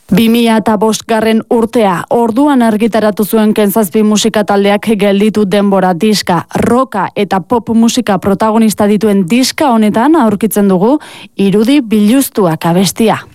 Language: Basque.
2005 urtea, orduan argitaratu zuen Kentzazpi musika taldeak gelditu denbora diska, roka eta pop musika protagonista dituen diska honetan aurkitzen dugu irudi biluztuak abestia.